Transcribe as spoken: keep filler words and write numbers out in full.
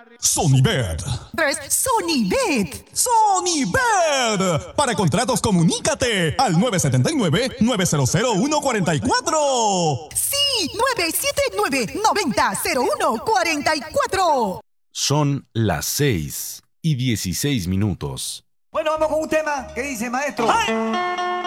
Sonybet. tres Sonybet. Sonybet. Para contratos, comunícate al nueve siete nueve, nueve cero cero, uno cuatro cuatro. Sí, nueve siete nueve, nueve cero cero uno cuatro cuatro. Son las seis y dieciséis minutos. Bueno, vamos con un tema que dice, maestro. ¡Ay!